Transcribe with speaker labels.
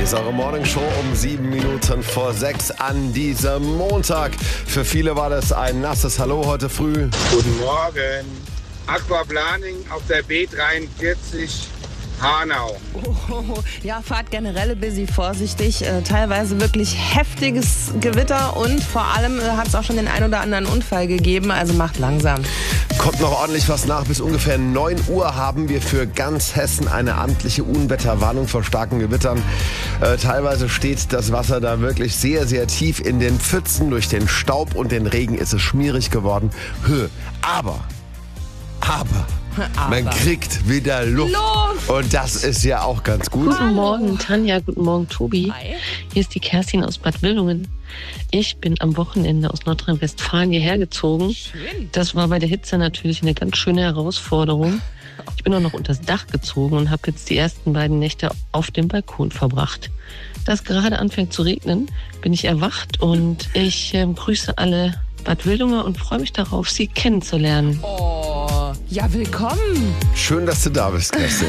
Speaker 1: Hier ist eure Morningshow um 7 Minuten vor 6 an diesem Montag. Für viele war das ein nasses Hallo heute früh.
Speaker 2: Guten Morgen. Aquaplaning auf der B43 Hanau.
Speaker 3: Ja, fahrt generell busy, vorsichtig. Teilweise wirklich heftiges Gewitter und vor allem hat es auch schon den ein oder anderen Unfall gegeben. Also macht langsam.
Speaker 1: Kommt noch ordentlich was nach. Bis ungefähr 9 Uhr haben wir für ganz Hessen eine amtliche Unwetterwarnung vor starken Gewittern. Teilweise steht das Wasser da wirklich sehr, sehr tief in den Pfützen. Durch den Staub und den Regen ist es schmierig geworden. Aber man kriegt wieder Luft. Und das ist ja auch ganz gut.
Speaker 4: Guten Morgen, Tanja. Guten Morgen, Tobi.
Speaker 3: Hi.
Speaker 4: Hier ist die Kerstin aus Bad Wildungen. Ich bin am Wochenende aus Nordrhein-Westfalen hierher gezogen.
Speaker 3: Schön.
Speaker 4: Das war bei der Hitze natürlich eine ganz schöne Herausforderung. Ich bin auch noch unters Dach gezogen und habe jetzt die ersten beiden Nächte auf dem Balkon verbracht. Da es gerade anfängt zu regnen, bin ich erwacht und ich grüße alle Bad Wildunger und freue mich darauf, Sie kennenzulernen.
Speaker 3: Oh, ja, willkommen.
Speaker 1: Schön, dass du da bist, Kerstin.